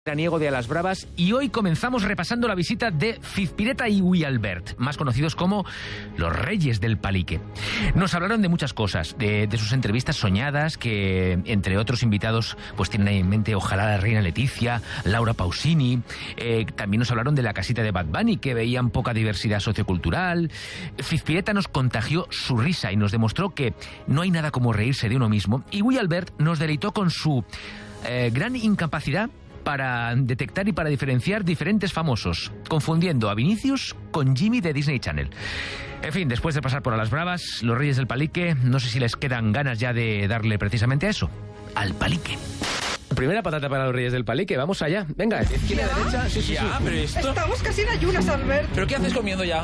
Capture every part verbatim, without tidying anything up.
Niego de A las Bravas, y hoy comenzamos repasando la visita de Zizpireta y Ui Albert, más conocidos como los Reyes del Palique. Nos hablaron de muchas cosas, de, de sus entrevistas soñadas, que entre otros invitados pues tienen en mente ojalá la reina Leticia, Laura Pausini. Eh, también nos hablaron de la casita de Bad Bunny, que veían poca diversidad sociocultural. Zizpireta nos contagió su risa y nos demostró que no hay nada como reírse de uno mismo, y Ui Albert nos deleitó con su eh, gran incapacidad para detectar y para diferenciar diferentes famosos, confundiendo a Vinicius con Jimmy de Disney Channel. En fin, después de pasar por A las Bravas, los Reyes del Palique, no sé si les quedan ganas ya de darle precisamente a eso, al palique. Primera patata para los Reyes del Palique, vamos allá. Venga, de izquierda a derecha. Sí, sí, ya, sí. Pero esto... Estamos casi en ayunas, Albert. ¿Pero qué haces comiendo ya?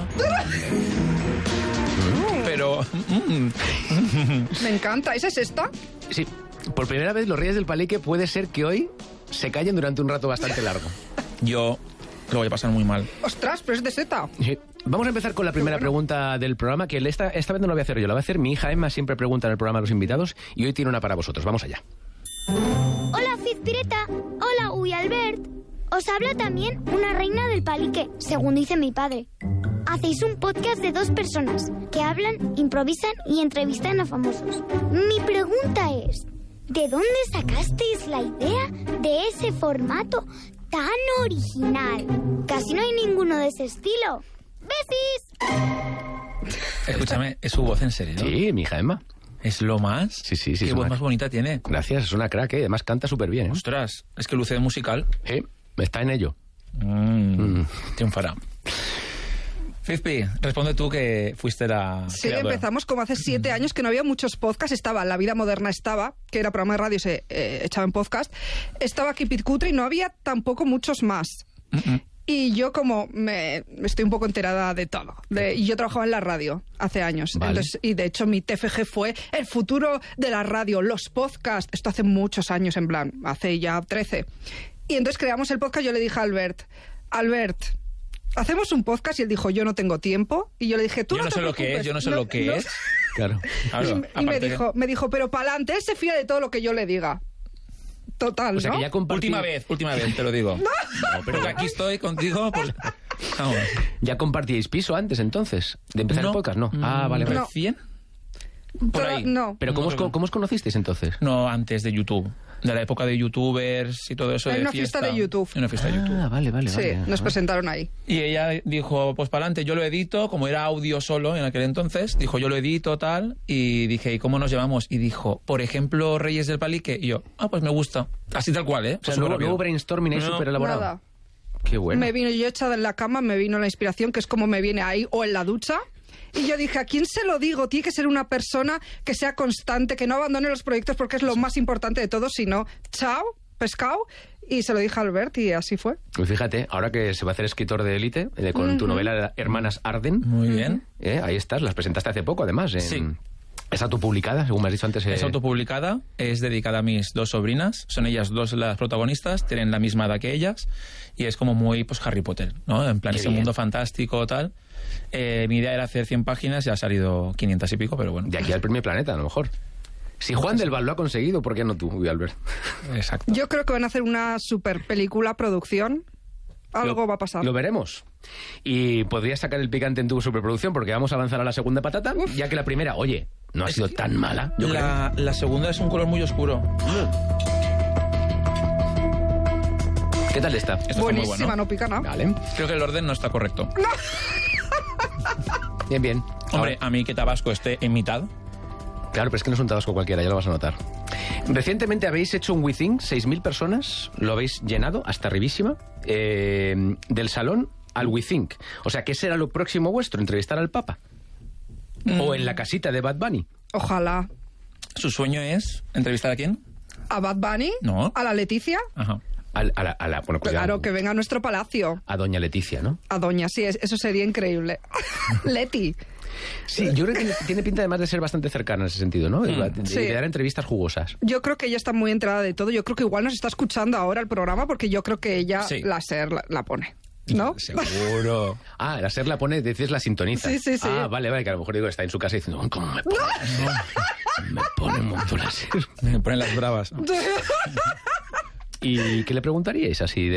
Pero... Me encanta. ¿Esa es esta? Sí, por primera vez los Reyes del Palique puede ser que hoy se callen durante un rato bastante largo. Yo lo voy a pasar muy mal. Ostras, pero es de seta. Sí. Vamos a empezar con la primera bueno. pregunta del programa, que esta, esta vez no la voy a hacer yo, la va a hacer mi hija Emma, siempre pregunta en el programa a los invitados, y hoy tiene una para vosotros. Vamos allá. Hola, Zizpireta. Hola, Ui Albert. Os habla también una reina del palique, según dice mi padre. Hacéis un podcast de dos personas que hablan, improvisan y entrevistan a famosos. Mi pregunta es, ¿de dónde sacasteis la idea de ese formato tan original? Casi no hay ninguno de ese estilo. ¡Besis! Escúchame, ¿es su voz en serio? Sí, mi hija Emma. ¿Es lo más? Sí, sí, sí. Qué es voz una... más bonita tiene. Gracias, es una crack, ¿eh? Además canta súper bien, ¿eh? Ostras, es que luce de musical. Sí, está en ello. Mm, Mm. Triunfará. Fizpi, responde tú que fuiste la Sí, creadora. empezamos como hace siete años que no había muchos podcasts. Estaba La Vida Moderna, estaba, que era programa de radio, se eh, echaba en podcast. Estaba Keep It Cutre y no había tampoco muchos más. Mm-mm. Y yo como me estoy un poco enterada de todo. De, y yo trabajaba en la radio hace años. Vale. Entonces, y de hecho mi T F G fue el futuro de la radio, los podcasts. Esto hace muchos años, en plan, hace ya trece. Y entonces creamos el podcast. Yo le dije a Albert, Albert, hacemos un podcast, y él dijo, yo no tengo tiempo. Y yo le dije, tú Yo no no te sé lo que preocupes. es, yo no sé lo que no- es. Claro. Claro, y, y me aparte que- dijo, me dijo, pero para adelante, él se fía de todo lo que yo le diga. Total, O sea ¿no? que ya compartí... Última vez, última vez, te lo digo. No, pero que aquí estoy contigo, pues... Vamos. ¿Ya compartíais piso antes, entonces? ¿De empezar No. el podcast? No. Ah, vale, vale. No. ¿Recién? Por Toda- ahí. No. ¿Pero cómo, No, os, creo. cómo os conocisteis entonces? No, antes de YouTube. De la época de youtubers y todo eso. En de una fiesta de YouTube. En una fiesta de YouTube. Ah, vale, vale, Sí, vale. nos Ah. presentaron ahí. Y ella dijo, pues para adelante, yo lo edito, como era audio solo en aquel entonces, dijo, yo lo edito, tal, y dije, ¿y cómo nos llevamos? Y dijo, por ejemplo, Reyes del Palique, y yo, ah, pues me gusta. Así tal cual, ¿eh? O sea, Súper luego, rápido. luego brainstorming ahí No, súper elaborado. Nada. Qué bueno. Me vino yo echada en la cama, me vino la inspiración, que es como me viene ahí, o en la ducha. Y yo dije, ¿a quién se lo digo? Tiene que ser una persona que sea constante, que no abandone los proyectos porque es lo más importante de todo, sino, chao, pescado. Y se lo dije a Albert y así fue. Pues fíjate, ahora que se va a hacer escritor de élite, eh, con tu novela Hermanas Arden, Muy bien. eh, ahí estás, las presentaste hace poco además. En... Sí. Es autopublicada, según me has dicho antes. eh, Es autopublicada, es dedicada a mis dos sobrinas, son ellas dos las protagonistas, tienen la misma edad que ellas, y es como muy, pues, Harry Potter, ¿no? En plan, Qué ese bien. mundo fantástico, tal. Eh, mi idea era hacer cien páginas, ya ha salido quinientas y pico, pero bueno. De aquí al primer planeta, a lo mejor. Si Juan del Val lo ha conseguido, ¿por qué no tú, Ui Albert? Exacto. Yo creo que van a hacer una super película, producción. Algo Lo- va a pasar. Lo veremos. Y podrías sacar el picante en tu superproducción, porque vamos a avanzar a la segunda patata, ya que la primera, oye, no ha sido tan mala. Yo creo. La, la segunda es un color muy oscuro. ¿Qué tal está? Esto está muy Buenísima, bueno. no pica nada. Vale. Creo que el orden no está correcto. Bien, bien. Hombre, Ahora- a mí que Tabasco esté en mitad. Claro, pero es que no es un tabasco cualquiera, ya lo vas a notar. Recientemente habéis hecho un WeThink, seis mil personas, lo habéis llenado hasta arribísima, eh, del salón al WeThink. O sea, ¿qué será lo próximo vuestro? ¿Entrevistar al Papa? Mm. ¿O en la casita de Bad Bunny? Ojalá. ¿Su sueño es entrevistar a quién? ¿A Bad Bunny? No. ¿A la Leticia? Ajá. Al- A, la, a la- bueno, pues ya- Claro, que venga a nuestro palacio. a doña Leticia, ¿no? A Doña, sí, es- eso sería increíble. Leti. Sí, yo creo que tiene, tiene pinta además de ser bastante cercana en ese sentido, ¿no? De, de- Sí. de dar entrevistas jugosas. Yo creo que ella está muy enterada de todo. Yo creo que igual nos está escuchando ahora el programa porque yo creo que ella Sí. la SER la, la pone. ¿No? Seguro. Ah, la SER la pone, decís la sintoniza. Sí, sí, sí. Ah, vale, vale, que a lo mejor digo, está en su casa diciendo, "Oh, ¿cómo me pone? Me pone un montón la SER. Me ponen las bravas. ¿Y qué le preguntaríais así